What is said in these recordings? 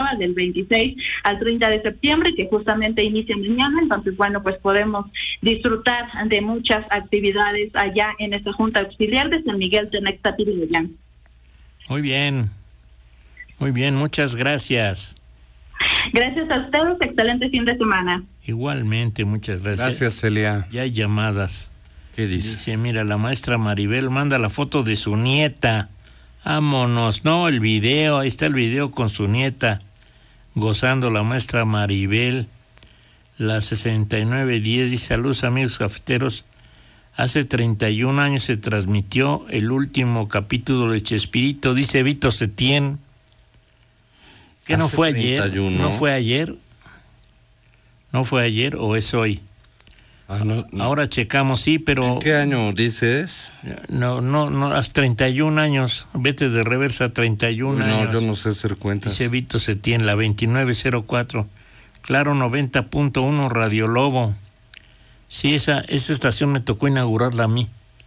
continúa del 26 al 30 de septiembre, que justamente inicia mañana. Entonces, bueno, pues podemos disfrutar de muchas actividades allá en esta Junta Auxiliar de San Miguel Tenectapilhuacán. Muy bien, muchas gracias. Gracias a ustedes, excelente fin de semana. Igualmente, muchas gracias. Gracias, Celia. Ya hay llamadas. ¿Qué dice? Dice, mira, la maestra Maribel manda la foto de su nieta. Vámonos, no, el video, ahí está el video con su nieta, gozando la maestra Maribel. La 6910 dice, saludos amigos cafeteros. Hace 31 años se transmitió el último capítulo de Chespirito, dice Vito Setién. ¿Qué no fue 31. Ayer? ¿No fue ayer? ¿No fue ayer o es hoy? No. Ahora checamos, sí, pero... ¿En qué año dices? No, hace 31 años. Vete de reversa, 31 años. No, yo no sé hacer cuentas. Dice Vito Setién, la 2904. Claro, 90.1 Radio Lobo. Sí, esa estación me tocó inaugurarla a mí.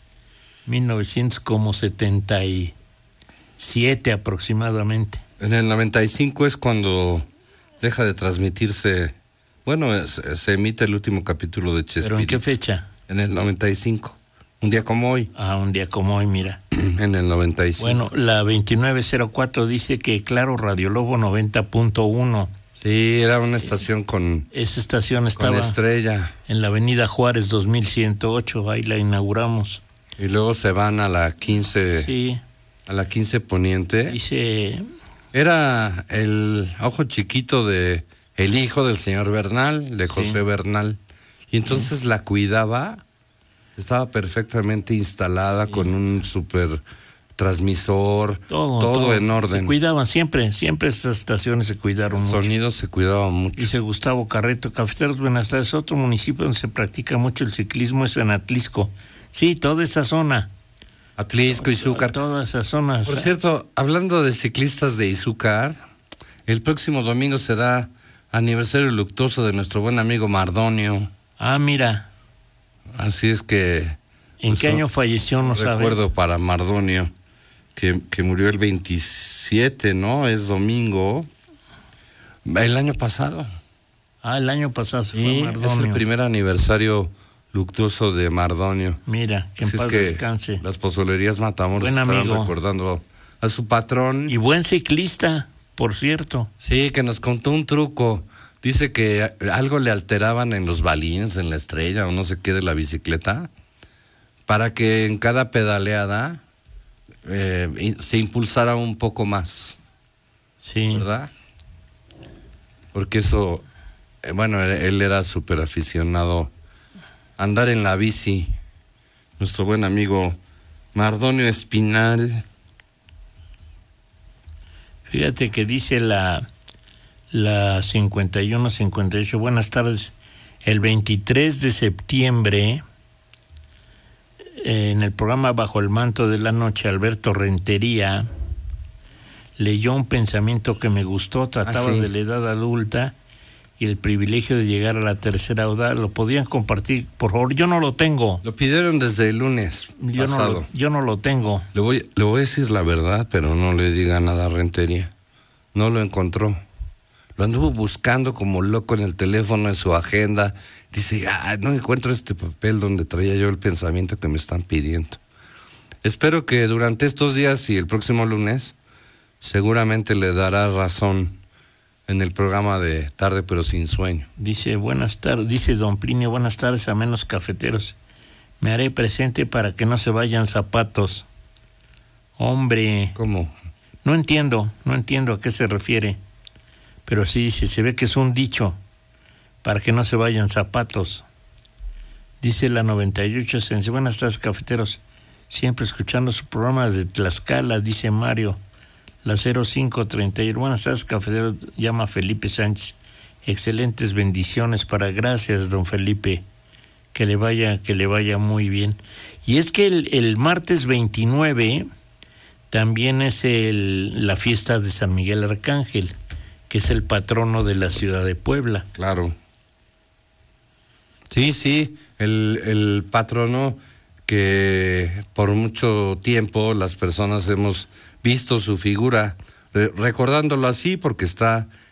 1977 aproximadamente. En el 95 es cuando deja de transmitirse... Bueno, se emite el último capítulo de Chespirito. ¿Pero en qué fecha? En el 95. Un día como hoy. Un día como hoy, mira. En el 95. Bueno, la 2904 dice que Claro, Radio Lobo 90.1. Sí, era una estación con... Esa estación estaba... Con estrella. En la Avenida Juárez 2108, ahí la inauguramos. Y luego se van a la 15... Sí. A la 15 Poniente. Dice... Era el ojo chiquito de... El hijo del señor Bernal, de José Bernal. Y entonces la cuidaba, estaba perfectamente instalada con un super transmisor, todo en orden. Se cuidaban siempre esas estaciones se cuidaron mucho. El sonido se cuidaba mucho. Dice Gustavo Carreto, cafeteros, buenas tardes. Otro municipio donde se practica mucho el ciclismo es en Atlisco. Sí, toda esa zona. Atlisco, Izúcar. Todas esas zonas. Por cierto, hablando de ciclistas de Izúcar, el próximo domingo será aniversario luctuoso de nuestro buen amigo Mardonio. Mira. Así es que... ¿En qué año falleció, no sabes? Recuerdo para Mardonio, que murió el 27, ¿no? Es domingo. El año pasado. El año pasado se sí, fue Mardonio. Es el primer aniversario luctuoso de Mardonio. Mira, que en paz descanse. Las pozolerías Matamoros estaban recordando a su patrón. Y buen ciclista, por cierto. Sí, que nos contó un truco. Dice que algo le alteraban en los balines, en la estrella o no sé qué de la bicicleta, para que en cada pedaleada se impulsara un poco más. Sí. ¿Verdad? Porque eso, bueno, él era súper aficionado a andar en la bici. Nuestro buen amigo Mardonio Espinal. Fíjate que dice la 51-58, buenas tardes, el 23 de septiembre, en el programa Bajo el Manto de la Noche, Alberto Rentería leyó un pensamiento que me gustó, trataba de la edad adulta y el privilegio de llegar a la tercera edad. ¿Lo podían compartir, por favor? Yo no lo tengo. Lo pidieron desde el lunes pasado. Yo no lo tengo. Le voy a decir la verdad, pero no le diga nada a Rentería. No lo encontró. Lo anduvo buscando como loco en el teléfono, en su agenda. Dice, no encuentro este papel donde traía yo el pensamiento que me están pidiendo. Espero que durante estos días y el próximo lunes seguramente le dará razón en el programa de Tarde pero sin sueño. Dice, buenas tardes, dice don Plinio, buenas tardes a menos cafeteros. Me haré presente para que no se vayan zapatos. Hombre. ¿Cómo? No entiendo a qué se refiere. Pero sí, se ve que es un dicho, para que no se vayan zapatos. Dice la 98 Sense, buenas tardes cafeteros, siempre escuchando su programa desde Tlaxcala, dice Mario. La 0531, buenas tardes cafeteros, llama Felipe Sánchez, excelentes bendiciones gracias don Felipe, que le vaya muy bien. Y es que el martes 29 también es la fiesta de San Miguel Arcángel, que es el patrono de la ciudad de Puebla. Claro. Sí, el patrono que por mucho tiempo las personas hemos visto su figura, recordándolo así porque está